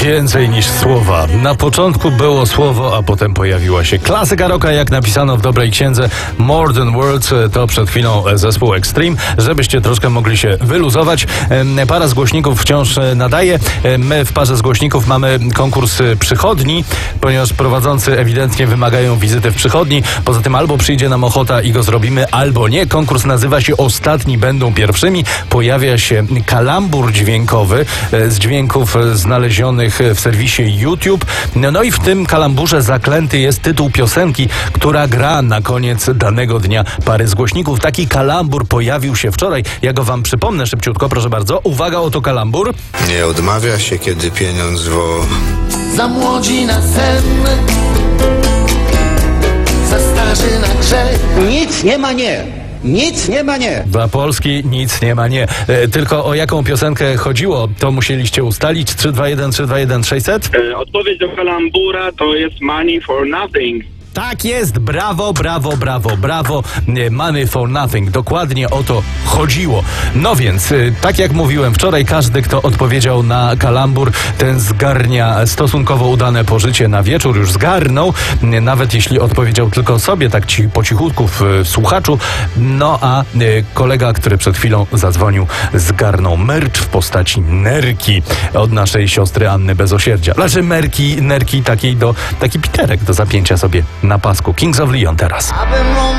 Więcej niż słowa. Na początku było słowo, a potem pojawiła się klasyka rocka, jak napisano w dobrej księdze More Than Words. To przed chwilą zespół Extreme, żebyście troszkę mogli się wyluzować. Para z głośników wciąż nadaje. My w parze z głośników mamy konkurs przychodni, ponieważ prowadzący ewidentnie wymagają wizyty w przychodni. Poza tym albo przyjdzie nam ochota i go zrobimy, albo nie. Konkurs nazywa się Ostatni będą pierwszymi. Pojawia się kalambur dźwiękowy z dźwięków znalezionych w serwisie YouTube. No i w tym kalamburze zaklęty jest tytuł piosenki, która gra na koniec danego dnia pary z głośników. Taki kalambur pojawił się wczoraj. Ja go wam przypomnę szybciutko, proszę bardzo. Uwaga, oto kalambur. Nie odmawia się, kiedy pieniądz Za młodzi na sen, za starzy na grzech. Nic nie ma nie. Nic nie ma nie. Dla Polski nic nie ma nie. Tylko o jaką piosenkę chodziło, to musieliście ustalić. 321 321 600. Odpowiedź do kalambura to jest Money for Nothing. Tak jest, brawo, brawo, brawo, brawo. Money for nothing. Dokładnie o to chodziło. No więc, tak jak mówiłem wczoraj, każdy, kto odpowiedział na kalambur, ten zgarnia stosunkowo udane pożycie na wieczór. Już zgarnął, nawet jeśli odpowiedział tylko sobie, tak po cichutku w słuchaczu. No a kolega, który przed chwilą zadzwonił, zgarnął merch w postaci nerki od naszej siostry Anny Bezosierdzia. Znaczy nerki taki piterek do zapięcia sobie na pasku. Kings of Leon teraz.